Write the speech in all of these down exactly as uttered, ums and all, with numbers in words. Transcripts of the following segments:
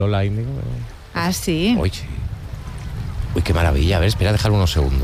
Lightning. Ah, sí. Uy, uy, qué maravilla. A ver, espera, dejar unos segundos.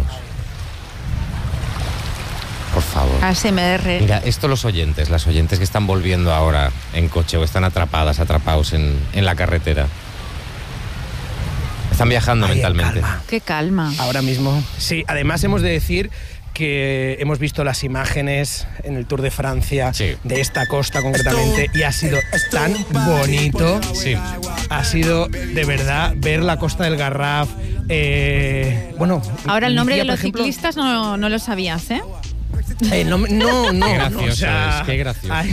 Por favor. A S M R. Mira, esto los oyentes, las oyentes que están volviendo ahora en coche o están atrapadas, atrapados en, en la carretera. Están viajando Ay, mentalmente. calma. Qué calma. Ahora mismo. Sí, además hemos de decir que hemos visto las imágenes en el Tour de Francia, sí, de esta costa concretamente, y ha sido tan bonito. Sí. Ha sido de verdad ver la costa del Garraf. Eh, bueno. Ahora el nombre Lucía, de los ejemplo, ciclistas no, no lo sabías, ¿eh? Eh, no, no, no. Qué gracioso no, o sea, es, qué gracioso. Ahí,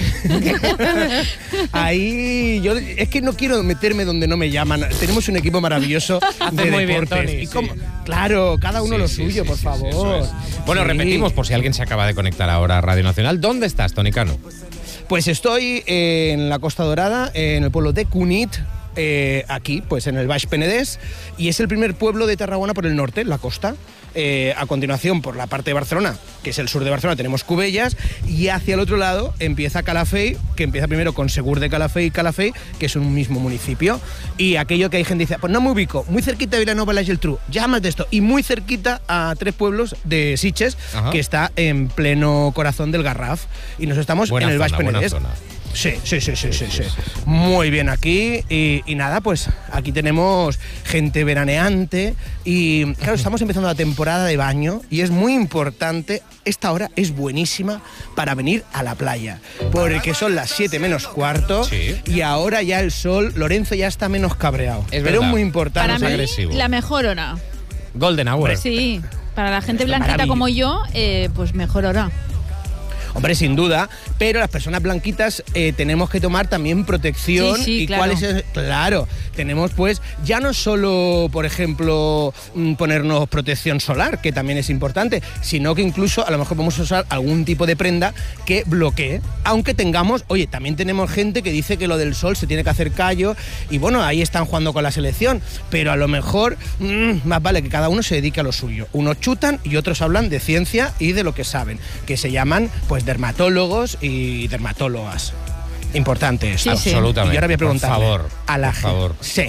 ahí yo es que no quiero meterme donde no me llaman. Tenemos un equipo maravilloso de muy bien, deportes. Tony, y como, sí. Claro, cada uno Sí, lo sí, suyo, sí, por sí, favor. sí, eso es. Bueno, Sí. repetimos por si alguien se acaba de conectar ahora a Radio Nacional. ¿Dónde estás, Toni Cano? Pues estoy en la Costa Dorada, en el pueblo de Cunit, eh, aquí, pues en el Baix Penedès, y es el primer pueblo de Tarragona por el norte, la costa. Eh, a continuación, por la parte de Barcelona, que es el sur de Barcelona, tenemos Cubellas, y hacia el otro lado empieza Calafell, que empieza primero con Segur de Calafell y Calafell, que es un mismo municipio. Y aquello que hay gente que dice, pues no me ubico, muy cerquita de Vilanova y la Geltrú, ya más de esto, y muy cerquita a tres pueblos de Sitges, ajá, que está en pleno corazón del Garraf, y nos estamos buena en el Baix Penedès. Sí, sí, sí, sí, sí, sí. Muy bien aquí. Y, y nada, pues aquí tenemos gente veraneante. Y claro, estamos empezando la temporada de baño y es muy importante. Esta hora es buenísima para venir a la playa. Porque son las siete menos cuarto, sí, y ahora ya el sol, Lorenzo ya está menos cabreado. Es Pero verdad. es muy importante. Para es mí, agresivo. la mejor hora. Golden Hour. Sí, para la gente blanquita como yo, eh, pues mejor hora. Hombre, sin duda, pero las personas blanquitas eh, tenemos que tomar también protección. Sí, sí, y claro. cuál es, claro, tenemos pues ya no solo, por ejemplo, ponernos protección solar, que también es importante, sino que incluso a lo mejor podemos usar algún tipo de prenda que bloquee, aunque tengamos, oye, también tenemos gente que dice que lo del sol se tiene que hacer callo, y bueno, ahí están jugando con la selección, pero a lo mejor mmm, más vale que cada uno se dedique a lo suyo. Unos chutan y otros hablan de ciencia y de lo que saben, que se llaman pues dermatólogos y dermatólogas. Importante eso. Sí, Y absolutamente. ahora voy a preguntarle por favor, a la por gente. favor. Sí.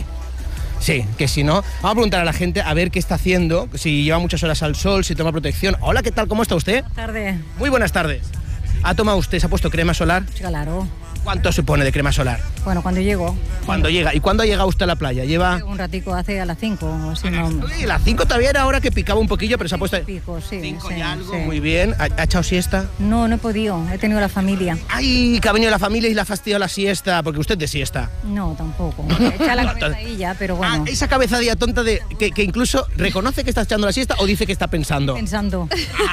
Sí, que si no, vamos a preguntar a la gente a ver qué está haciendo, si lleva muchas horas al sol, si toma protección. Hola, ¿qué tal? ¿Cómo está usted? Buenas tardes. Muy buenas tardes. ¿Ha tomado usted, se ha puesto crema solar? Claro. ¿Cuánto se pone de crema solar? Bueno, cuando llego. Cuando llega. ¿Y cuándo ha llegado usted a la playa? Lleva... Un ratico, hace a las cinco. Así no... Uy, las cinco todavía era hora que picaba un poquillo, pero se ha puesto... Pico, sí. Cinco sí, y algo, sí. muy bien. ¿Ha, ha echado siesta? No, no he podido. He tenido la familia. ¡Ay, que ha venido la familia y la ha fastidiado la siesta! Porque usted es de siesta. No, tampoco. Echa la cabezadilla, pero bueno. Ah, esa cabezadilla tonta de que, que incluso reconoce que está echando la siesta o dice que está pensando. Pensando.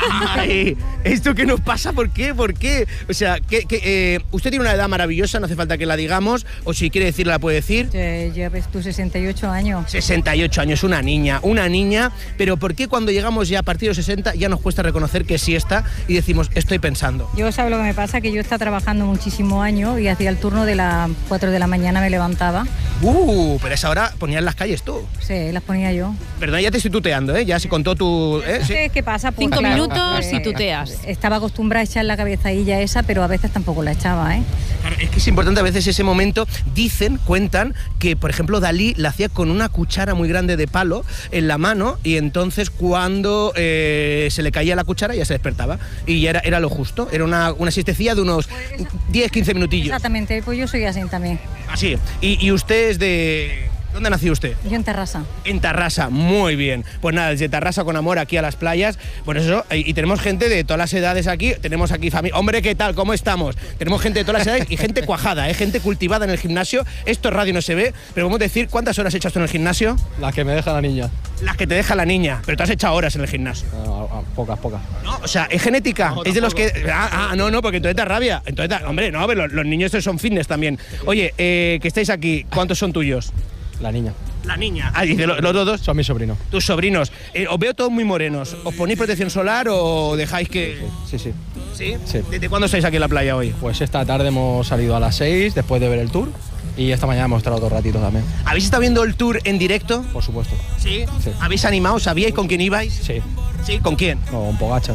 Ay, ¿esto qué nos pasa? ¿Por qué? ¿Por qué? O sea, que, que eh, usted tiene una edad maravillosa, no hace falta que la digamos, o si quiere decirla la puede decir. Llevas tú sesenta y ocho años. sesenta y ocho años, una niña, una niña, pero ¿por qué cuando llegamos ya a partir de los sesenta ya nos cuesta reconocer que siesta y decimos, estoy pensando? Yo, ¿sabes lo que me pasa? Que yo estaba trabajando muchísimos años y hacía el turno de las cuatro de la mañana, me levantaba. Uh, pero a esa hora ponías las calles tú. Sí, las ponía yo. Perdón, ya te estoy tuteando, ¿eh? Ya se contó tu... ¿eh? Sí. ¿Qué pasa? Pues, Cinco claro, minutos eh, y tuteas. Estaba acostumbrada a echar la cabezadilla esa, pero a veces tampoco la echaba, ¿eh? Claro, es que es importante a veces ese momento. Dicen, cuentan, que por ejemplo Dalí la hacía con una cuchara muy grande de palo en la mano y entonces cuando eh, se le caía la cuchara ya se despertaba y ya era, era lo justo, era una, una siestecilla de unos diez a quince minutillos. Exactamente, pues yo soy así también. Así, y, y usted es de... ¿Dónde nació usted? Yo en Tarrasa. En Tarrasa, muy bien. Pues nada, desde Tarrasa con amor aquí a las playas. Por eso, y, y tenemos gente de todas las edades aquí. Tenemos aquí familia. Hombre, ¿qué tal? ¿Cómo estamos? Tenemos gente de todas las edades y gente cuajada, ¿eh? Gente cultivada en el gimnasio. Esto en radio no se ve, pero vamos a decir, ¿cuántas horas echas tú en el gimnasio? Las que me deja la niña. Las que te deja la niña, pero tú has echado horas en el gimnasio. No, a, a, pocas, pocas. No, o sea, es genética. No, es de los tampoco. que. Ah, ah, no, no, porque entonces te da rabia. Entonces, te- hombre, no, pero los, los niños estos son fitness también. Oye, eh, que estáis aquí, ¿cuántos son tuyos? La niña. La niña. Ah, dice, los, los dos. Son mis sobrinos. Tus sobrinos. Eh, os veo todos muy morenos. ¿Os ponéis protección solar o dejáis que...? Sí, sí. ¿Sí? Sí. ¿Desde cuándo estáis aquí en la playa hoy? Pues esta tarde hemos salido a las seis después de ver el tour y esta mañana hemos estado otro ratito también, ¿Habéis estado viendo el tour en directo? por supuesto. Sí. Sí. ¿Habéis animado? ¿Sabíais con quién ibais? Sí. Sí, ¿con quién? No, un Pogacar.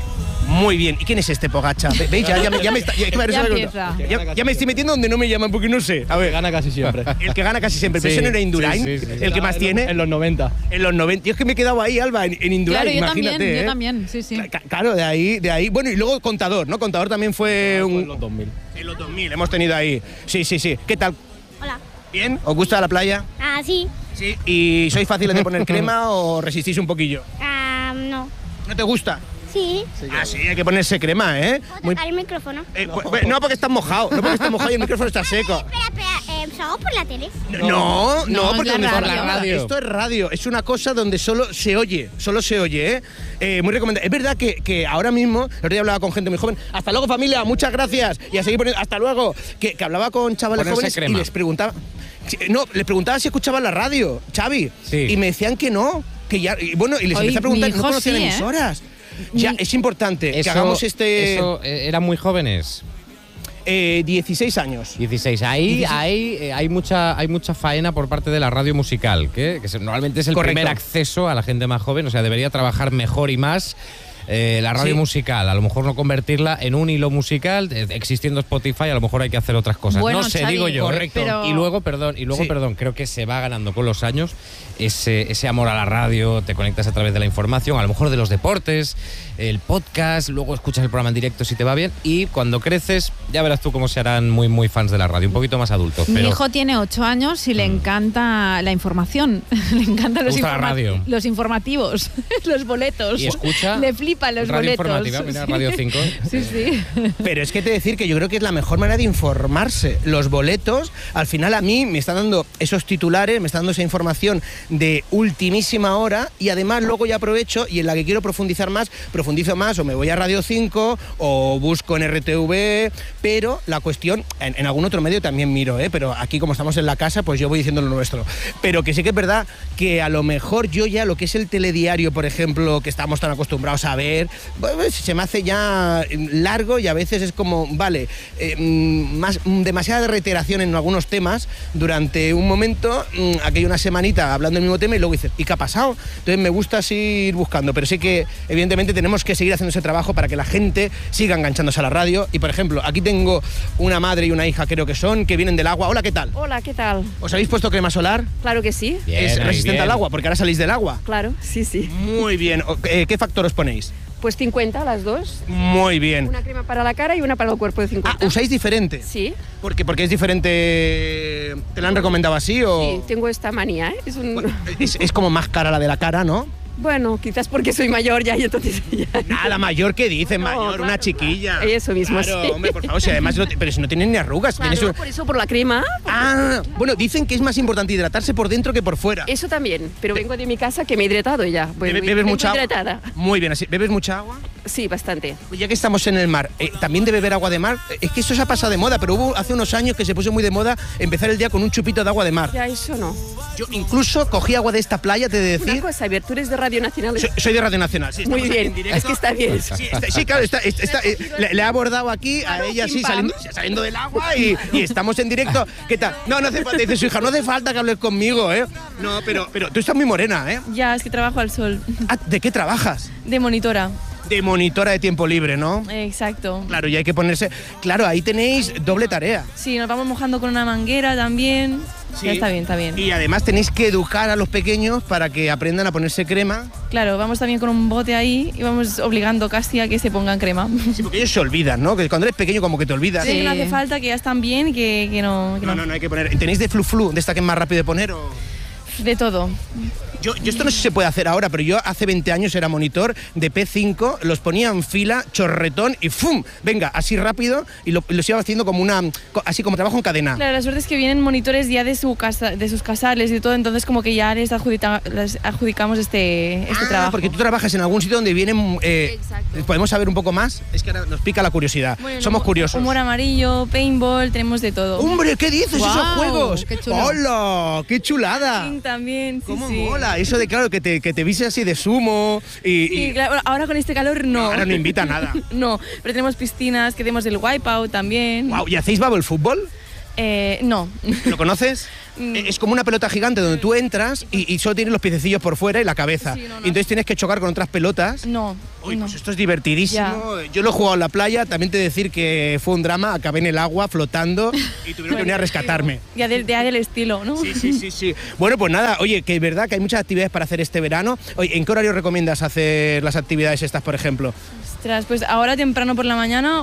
Muy bien. ¿Y quién es este Pogačar? Ve- ¿Veis? Ya, ya, me- ya me está- ya- Ya ya- empieza. ya- ya me estoy metiendo donde no me llaman porque no sé. A ver, Gana casi siempre. el que gana casi siempre. Pero Sí, eso no era Indurain, sí, sí, sí. el que más En tiene. los- En los noventa. En los noventa. Yo es que me he quedado ahí, Alba, en, en Indurain, Claro, yo imagínate. también, ¿eh? yo también, sí, sí. Cla- Claro, de ahí, de ahí. Bueno, y luego Contador, ¿no? Contador también fue En un. los dos mil. En los dos mil hemos tenido ahí. Sí, sí, sí. ¿Qué tal? Hola. ¿Bien? ¿Os gusta la playa? Ah, sí. Sí. ¿Y sois fáciles de poner crema o resistís un poquillo? Ah, no. ¿No te gusta? Sí. Ah, sí, hay que ponerse crema, ¿eh? ¿Puedo Muy- tocar el micrófono? eh, pues, pues, no, porque estás mojado. No porque estás mojado y el micrófono está seco. Espera, espera. Eh, ¿Salgo por la tele? No, no, No, porque es donde la está radio. cámara, esto es radio, es una cosa donde solo se oye, solo se oye, ¿eh? Eh, muy recomendable. Es verdad que, que ahora mismo, el otro día hablaba con gente muy joven, hasta luego familia, muchas gracias, y a seguir poniendo, hasta luego, que, que hablaba con chavales Ponerse jóvenes crema. y les preguntaba, sí, no, les preguntaba si escuchaban la radio, Xavi, Sí. y me decían que no, que ya, y bueno, y les Oye, empecé a preguntar, mi no hijo conocían sí, ¿eh? emisoras. Ya, Mi- es importante que Eso- hagamos este Eso, eh, eran muy jóvenes. eh, dieciséis años. dieciséis. Ahí, ahí eh, hay mucha hay mucha faena por parte de la radio musical, que, que se- normalmente es el Correcto. primer acceso a la gente más joven, o sea, debería trabajar mejor y más. eh, la radio Sí. musical, a lo mejor no convertirla en un hilo musical, eh, existiendo Spotify, a lo mejor hay que hacer otras cosas. Bueno, no sé, Xavi, digo yo. ¿eh? correcto. pero- Y luego, perdón, y luego, Sí. perdón, creo que se va ganando con los años ese, ese amor a la radio, te conectas a través de la información, a lo mejor de los deportes, el podcast, luego escuchas el programa en directo si te va bien, y cuando creces, ya verás tú cómo se harán muy, muy fans de la radio, un poquito más adultos. Mi Pero hijo tiene ocho años y le encanta la información. Le encantan los, gusta la radio. los informativos, los boletos. Y escucha Le flipan los Radio boletos. Informativa, mira, Radio cinco. Sí, sí. Pero es que te decir que yo creo que es la mejor manera de informarse. Los boletos, al final a mí me están dando esos titulares, me están dando esa información de ultimísima hora y además luego ya aprovecho y en la que quiero profundizar más, profundizo más o me voy a Radio cinco o busco en R T V, pero la cuestión, en, en algún otro medio también miro, ¿eh? Pero aquí como estamos en la casa, pues yo voy diciendo lo nuestro. Pero que sí que es verdad que a lo mejor yo ya lo que es el telediario, por ejemplo, que estamos tan acostumbrados a ver, pues, se me hace ya largo y a veces es como, vale, eh, mm, más, mm, demasiada reiteración en algunos temas durante un momento, mm, aquí hay una semanita hablando del mismo tema y luego dices, ¿y qué ha pasado? Entonces me gusta así ir buscando, pero sí que evidentemente tenemos que seguir haciendo ese trabajo para que la gente siga enganchándose a la radio y, por ejemplo, aquí tengo una madre y una hija, creo que son, que vienen del agua. Hola, ¿qué tal? Hola, ¿qué tal? ¿Os habéis puesto crema solar? Claro que sí. Bien, ¿Es ahí, resistente bien. al agua? Porque ahora salís del agua. Claro, sí, sí. Muy bien. O- eh, ¿Qué factor os ponéis? Pues cincuenta las dos. Muy bien. Una crema para la cara y una para el cuerpo de Ah, cincuenta. ¿usáis diferente? Sí, ¿Por qué? ¿Porque es diferente? ¿Te la han recomendado así o...? sí, tengo esta manía, ¿eh? Es un... Bueno, es, es como más cara la de la cara, ¿no? Bueno, quizás porque soy mayor ya y entonces ya... Nada, mayor que dice, No, mayor, claro, una claro. chiquilla. Eso mismo, Claro, sí. hombre, por favor, si además no te- pero si no tienes ni arrugas. Claro, tienes un- por eso por la crema. Ah, bueno, dicen que es más importante hidratarse por dentro que por fuera. Eso también, pero vengo de mi casa que me he hidratado ya. Bueno, Bebe- ¿Bebes vengo mucha agua? hidratada. Muy bien, así. ¿Bebes mucha agua? Sí, bastante. Pues ya que estamos en el mar, eh, también de beber agua de mar. Eh, Es que eso se ha pasado de moda, pero hubo hace unos años que se puso muy de moda empezar el día con un chupito de agua de mar. Ya, eso no. Yo incluso cogí agua de esta playa, te he de Una decir. cosa, a ver, tú eres de Radio Nacional. Soy, soy de Radio Nacional, sí. Muy estamos aquí bien, en directo. es que está bien. Sí, está- sí, claro, está, está- está- eh, le, le ha abordado aquí a Claro, ella pim, sí pam. saliendo, saliendo del agua y, y estamos en directo. ¿Qué tal? No, no hace falta, dice su hija, no hace falta que hables conmigo, ¿eh? No, pero, pero tú estás muy morena, ¿eh? Ya, es que trabajo al sol, Ah, ¿de qué trabajas? de monitora. De monitora de tiempo libre, ¿no? Exacto. Claro, y hay que ponerse... Claro, ahí tenéis doble tarea. Sí, nos vamos mojando con una manguera también. Sí. Ya está bien, está bien. Y además tenéis que educar a los pequeños para que aprendan a ponerse crema. Claro, vamos también con un bote ahí y vamos obligando casi a que se pongan crema. Sí, porque ellos se olvidan, ¿no? Que cuando eres pequeño como que te olvidas. Sí, no hace falta, que ya están bien y que, que no, que No, no, no hay que poner... ¿Tenéis de flu-flu, de esta que es más rápido de poner o...? De todo. Yo, yo esto no sé si se puede hacer ahora, pero yo hace veinte años era monitor de P cinco, los ponía en fila, chorretón y ¡fum! Venga, así rápido y lo, los iba haciendo como una... así como trabajo en cadena. Claro, la suerte es que vienen monitores ya de, su casa, de sus casales y todo, entonces como que ya les, adjudica- les adjudicamos este, este Ah, trabajo. porque tú trabajas en algún sitio donde vienen... eh, Exacto. ¿Podemos saber un poco más? Es que ahora nos pica la curiosidad. Bueno, Somos humor- curiosos. Humor amarillo, paintball, tenemos de todo. ¡Hombre, qué dices esos Guau, juegos! qué chulo. ¡Hola! ¡Qué chulada! Sí, también, sí, ¿Cómo sí. mola? Eso de, claro, que te, que te viste así de sumo y... Sí, y- claro, bueno, ahora con este calor no. Ahora no invita a nada. No, pero tenemos piscinas, que tenemos el wipeout también. Wow, ¿y hacéis bubble fútbol? Eh, no. ¿Lo conoces? Mm. Es como una pelota gigante donde tú entras y, y solo tienes los piececillos por fuera y la cabeza. Sí, no, no. Y entonces tienes que chocar con otras pelotas. No. Uy, no. pues esto es divertidísimo. Yo lo he jugado en la playa, también te he de decir que fue un drama, acabé en el agua flotando y tuvieron que venir a rescatarme. Ya del, ya del estilo, ¿no? Sí, sí, sí, sí. Bueno, pues nada, oye, que es verdad que hay muchas actividades para hacer este verano. Oye, ¿en qué horario recomiendas hacer las actividades estas, por ejemplo? Ostras, pues ahora temprano por la mañana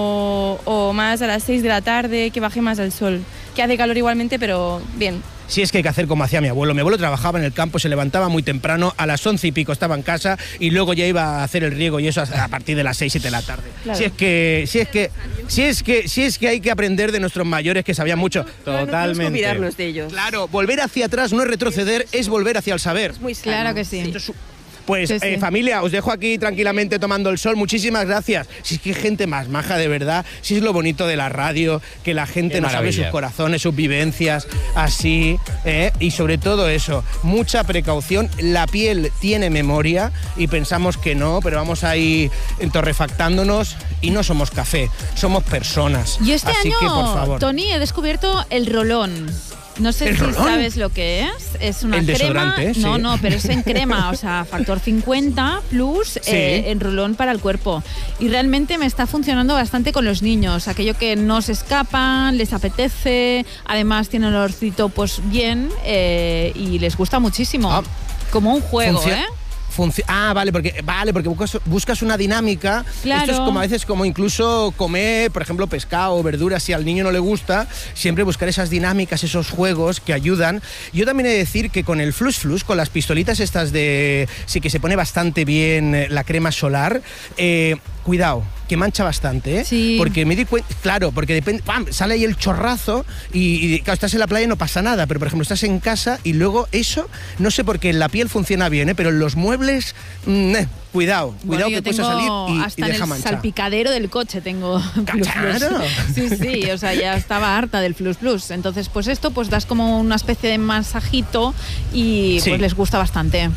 o, o más a las seis de la tarde, que baje más el sol. Que hace calor igualmente, pero bien. Sí, es que hay que hacer como hacía mi abuelo. Mi abuelo trabajaba en el campo, se levantaba muy temprano, a las once y pico estaba en casa y luego ya iba a hacer el riego y eso a partir de las seis, siete de la tarde. Claro. Si es que, si es que, si es que, si es que hay que aprender de nuestros mayores que sabían mucho. No podemos olvidarnos de ellos. Claro, volver hacia atrás no es retroceder, es volver hacia el saber. Es muy sano. Claro que sí. Esto es su- Pues Sí, sí. eh, familia, os dejo aquí tranquilamente tomando el sol. Muchísimas gracias. Si es que hay gente más maja de verdad, si es lo bonito de la radio, que la gente Qué nos abre maravilla. sus corazones, sus vivencias, así, ¿eh? Y sobre todo eso, mucha precaución. La piel tiene memoria y pensamos que no, pero vamos ahí torrefactándonos y no somos café, somos personas. Yo este así año, que, por favor. Tony, he descubierto el rolón. No sé ¿El si rolón? sabes lo que es. Es una El crema. desodorante, sí. No, no, pero es en crema, o sea, factor cincuenta plus Sí. eh, en rolón para el cuerpo. Y realmente me está funcionando bastante con los niños. Aquello que no se escapan, les apetece, además tiene un olorcito pues bien eh, y les gusta muchísimo. Ah. Como un juego, Funcio- ¿eh? Funci- ah, vale, porque vale, porque buscas, buscas una dinámica. Claro. Esto es como a veces como incluso comer, por ejemplo, pescado o verduras, si al niño no le gusta, siempre buscar esas dinámicas, esos juegos que ayudan. Yo también he de decir que con el Flus Flus, con las pistolitas estas de... sí que se pone bastante bien eh, la crema solar, eh, cuidado, que mancha bastante, ¿eh? Sí. Porque me di cuenta, claro, porque depende, ¡pam! Sale ahí el chorrazo y, y, claro, estás en la playa y no pasa nada, pero por ejemplo estás en casa y luego eso, no sé por qué en la piel funciona bien, ¿eh? Pero en los muebles, mm, eh, cuidado, Bueno, cuidado yo que puedes tengo salir y, hasta y en deja el mancha. salpicadero del coche tengo Flus Flus. Claro. Sí, sí, o sea, ya estaba harta del Flus Flus. Entonces, pues esto, pues das como una especie de masajito y Sí. pues les gusta bastante.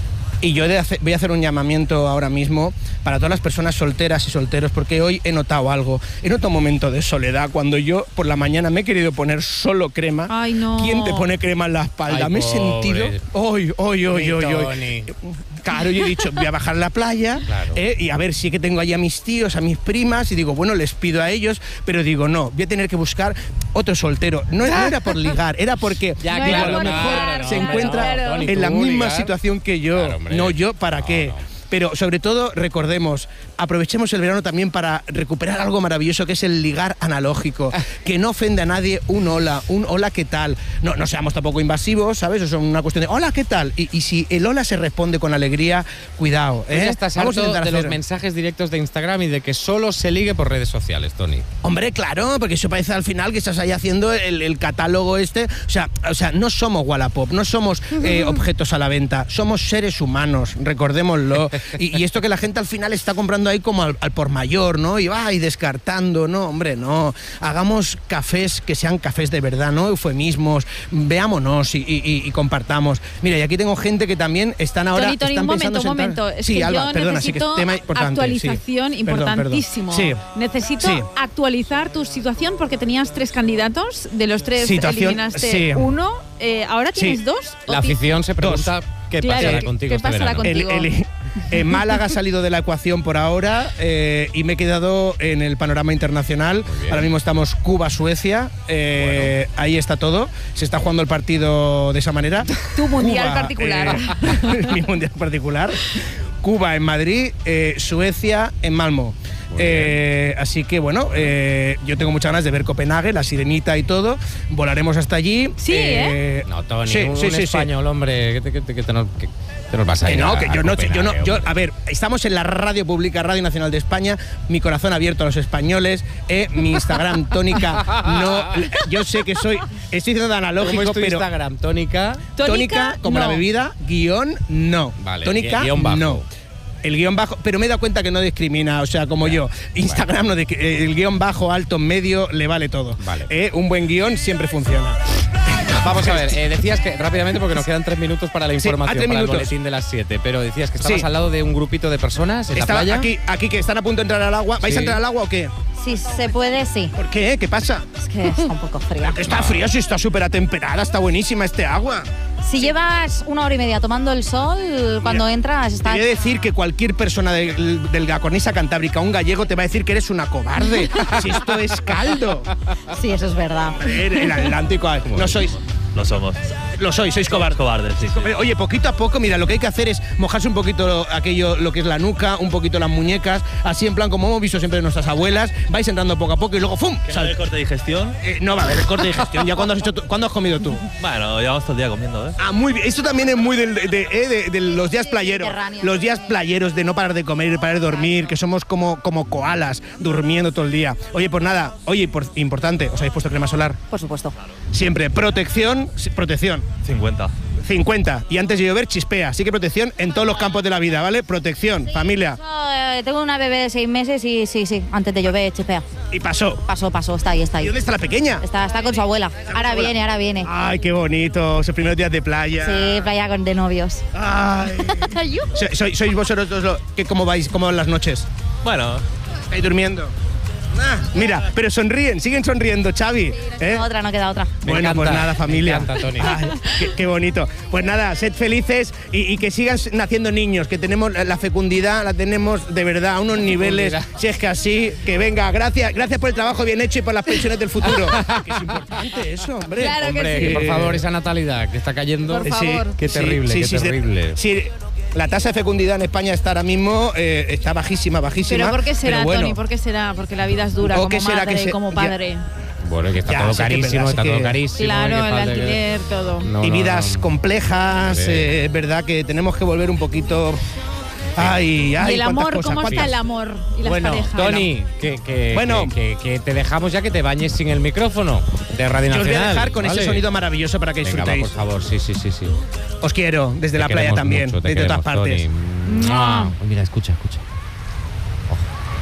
Y yo he de hacer- voy a hacer un llamamiento ahora mismo para todas las personas solteras y solteros, porque hoy he notado algo. He notado un momento de soledad cuando yo por la mañana me he querido poner solo crema. Ay, no. ¿Quién te pone crema en la espalda? Ay, me he pobre. sentido... Hoy, hoy, hoy, Mi hoy, hoy. Tony. Claro, yo he dicho, voy a bajar a la playa Claro. eh, y a ver si que tengo allí a mis tíos, a mis primas, y digo, bueno, les pido a ellos, pero digo, no, voy a tener que buscar otro soltero. No, no era por ligar, era porque Ya, No digo, era a lo por mejor ligar, se claro, encuentra claro. Tony, en la tú, misma ligar. situación que yo. Claro, hombre. no, yo, ¿para No, qué? no. Pero sobre todo, recordemos, aprovechemos el verano también para recuperar algo maravilloso que es el ligar analógico, que no ofende a nadie un hola, un hola, ¿qué tal? No, no seamos tampoco invasivos, ¿sabes? Eso es una cuestión de hola, ¿qué tal? Y, y si el hola se responde con alegría, cuidado, ¿eh? Pues ya estás Vamos a harto intentar de los hacer- mensajes directos de Instagram y de que solo se ligue por redes sociales, Tony. Hombre, claro, porque eso parece al final que estás ahí haciendo el, el catálogo este. O sea, o sea, no somos Wallapop, no somos eh, objetos a la venta, somos seres humanos, recordémoslo. Y, y esto que la gente al final está comprando ahí como al, al por mayor, ¿no? Y va y descartando, no, hombre, no. Hagamos cafés que sean cafés de verdad, no eufemismos, veámonos y, y- y compartamos. Mira, y aquí tengo gente que también están ahora... Tony, Tony, están un momento, pensando un sentar- momento. Es sí, que Alba, yo perdona, sí que es necesito tema importante. sí. actualización Perdón, perdón. importantísimo. Sí. Necesito Sí. actualizar tu situación porque tenías tres candidatos, de los tres Situación, eliminaste sí. uno, eh, ahora Sí. tienes dos. ¿O La ti- afición se pregunta qué Claro, pasará ¿qué- contigo qué este pasará verano. contigo? El, el- eh, Málaga ha salido de la ecuación por ahora eh, y me he quedado en el panorama internacional. Muy bien. Ahora mismo estamos Cuba-Suecia. Eh, ahí está todo. Se está jugando el partido de esa manera. Tu mundial Cuba, particular. eh, mi mundial particular. Cuba en Madrid, eh, Suecia en Malmö. Muy Eh, así que bueno, eh, yo tengo muchas ganas de ver Copenhague, la Sirenita y todo. Volaremos hasta allí. Sí, ¿eh? No, Tony, sí, un, sí, un sí, sí. español, hombre, que te, que te- que te nos, que te nos vas a Que ir no, a- que a yo no, yo no, Copenhague, yo, hombre. a ver, estamos en la radio pública, Radio Nacional de España, mi corazón abierto a los españoles, eh, mi Instagram, Tónica, no, yo sé que soy, estoy diciendo de ¿Cómo analógico, es tu pero Instagram, Tónica? Tónica, como no. la bebida, guión, no. Vale, Tónica, guión bajo. no. El guión bajo, pero me he dado cuenta que no discrimina, o sea, como yo. Instagram, no discri- eh, el guión bajo, alto, medio, le vale todo. Vale. Eh, un buen guión siempre funciona. Vamos a ver, eh, decías que rápidamente, porque nos quedan tres minutos para la información, sí, para minutos. el boletín de las siete, pero decías que estabas Sí. al lado de un grupito de personas en Estaba la playa. aquí, aquí que están a punto de entrar al agua. ¿Vais Sí. a entrar al agua o qué? Si se puede, sí. ¿Por qué? ¿Qué pasa? Es que está un poco fría. Que está fría, si está súper atemperada, está buenísima este agua. Si llevas una hora y media tomando el sol, cuando entras está... Te voy a decir que cualquier persona de, de la cornisa cantábrica, un gallego, te va a decir que eres una cobarde. Si esto es caldo. Sí, eso es verdad. El, el Atlántico, no sois... Lo somos. Lo sois, sois cobardes. Cobardes, sí, sí. Oye, poquito a poco, mira, lo que hay que hacer es mojarse un poquito aquello, lo que es la nuca, un poquito las muñecas, así en plan como hemos visto siempre de nuestras abuelas, vais entrando poco a poco y luego ¡fum! ¿Que no hay corte de digestión? Eh, no va a haber corte de digestión. ¿Ya cuándo has, hecho tú- ¿cuándo has comido tú? Bueno, llevamos todo el día comiendo, ¿eh? Ah, muy bien. Esto también es muy del- de, de- eh, de- de los días playeros. Mediterráneo. Los días playeros de no parar de comer y parar de dormir, que somos como, como koalas, durmiendo todo el día. Oye, pues nada, oye, por, importante, ¿os habéis puesto crema solar? Por supuesto. Siempre, protección, sí, protección. cincuenta. cincuenta. Y antes de llover, chispea. Así que protección en todos los campos de la vida, ¿vale? Protección, familia. No, eh, tengo una bebé de seis meses y sí, sí, antes de llover, chipea. Y pasó. Pasó, pasó, está ahí, está ¿Y ahí. dónde está la pequeña? Está, está con su abuela. Ahora abuela. viene, ahora viene. Ay, qué bonito. Sus primeros días de playa. Sí, playa con de novios. Ay. So- sois, sois vosotros dos lo- que cómo vais, cómo van las noches. Bueno, ¿Estáis durmiendo? Ah, mira, pero sonríen, siguen sonriendo, Xavi. No ¿eh? queda otra, no queda otra. Me Bueno, encanta, pues nada, familia. me encanta, Tony. Ay, qué, qué bonito. Pues nada, sed felices y, y que sigan naciendo niños, que tenemos la fecundidad, la tenemos de verdad a unos niveles. Si es que así, que venga, gracias, gracias por el trabajo bien hecho y por las pensiones del futuro. Que es importante eso, hombre. Claro que Hombre, sí. que por favor, esa natalidad que está cayendo. Por favor. Qué terrible, qué terrible. Sí, la tasa de fecundidad en España está ahora mismo eh, está bajísima, bajísima. Pero ¿por qué será, pero bueno. Tony? ¿Por qué será? Porque la vida es dura ¿O como qué será madre, que se- como ya- padre. Bueno, que está Ya, todo sí que es carísimo, verdad, está sí todo que- carísimo. Claro, que el falta que- alquiler, todo. No, y no, vidas no. complejas, Hombre. eh, es verdad que tenemos que volver un poquito. Ay, ay, ¿Y el cuántas amor? cosas, ¿Cómo está cuántas- el amor y las Bueno, parejas? Tony, que, que, Bueno. que, que- que te dejamos ya que te bañes sin el micrófono de Radio Yo os voy Nacional. a dejar con ¿vale? ese sonido maravilloso para que Venga, va, disfrutéis. por favor, sí, sí, sí, sí. Os quiero, desde Te la playa queremos también, mucho, te desde todas queremos, partes. Tony. ¡Mua! Oh, mira, escucha, escucha. Ojo.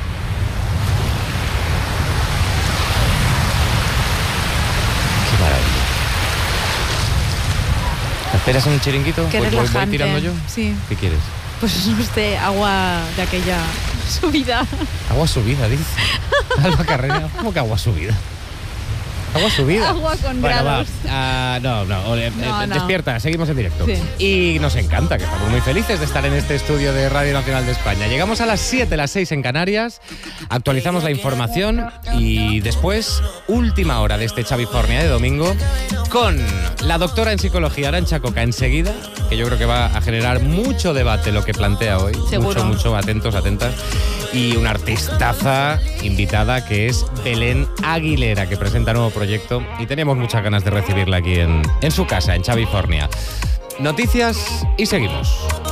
Qué maravilla. ¿Te esperas en un chiringuito? Qué ¿Voy, voy- voy relajante. tirando yo? Sí. ¿Qué quieres? Pues no sé, agua de aquella subida. Agua subida, dice. Alba Carrera, ¿cómo que agua subida? Agua subida. Agua con bueno, grados. va. Ah, no, no, eh, No, eh, no. Despierta, seguimos en directo. Sí. Y nos encanta, que estamos muy felices de estar en este estudio de Radio Nacional de España. Llegamos a las siete, las seis en Canarias, actualizamos la información y después, última hora de este Chavifornia de domingo, con la doctora en psicología Arantxa Coca enseguida, que yo creo que va a generar mucho debate lo que plantea hoy. Seguro. Mucho, mucho, atentos, atentas. Y una artistaza invitada que es Belén Aguilera, que presenta nuevo proyecto y tenemos muchas ganas de recibirla aquí en, en su casa, en Chavifornia. Noticias y seguimos.